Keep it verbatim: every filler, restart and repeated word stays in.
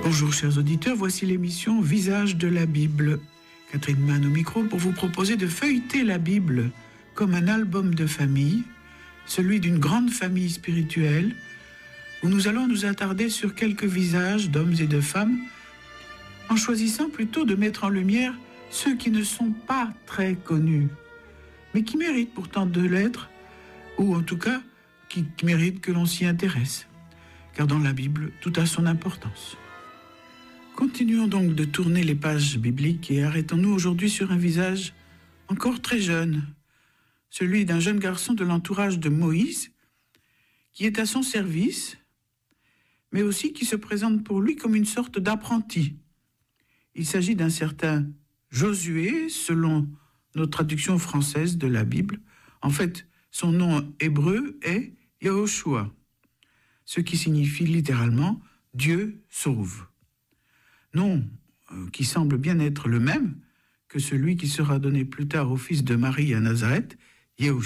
Bonjour chers auditeurs, voici l'émission Visage de la Bible. Catherine Mann au micro pour vous proposer de feuilleter la Bible comme un album de famille, celui d'une grande famille spirituelle, où nous allons nous attarder sur quelques visages d'hommes et de femmes, en choisissant plutôt de mettre en lumière ceux qui ne sont pas très connus, mais qui méritent pourtant de l'être, ou en tout cas qui méritent que l'on s'y intéresse, car dans la Bible, tout a son importance. Continuons donc de tourner les pages bibliques et arrêtons-nous aujourd'hui sur un visage encore très jeune, celui d'un jeune garçon de l'entourage de Moïse, qui est à son service, mais aussi qui se présente pour lui comme une sorte d'apprenti. Il s'agit d'un certain Josué, selon notre traduction française de la Bible. En fait, son nom hébreu est Yahushua, ce qui signifie littéralement « Dieu sauve ». Nom euh, qui semble bien être le même que celui qui sera donné plus tard au fils de Marie à Nazareth, Yahushua.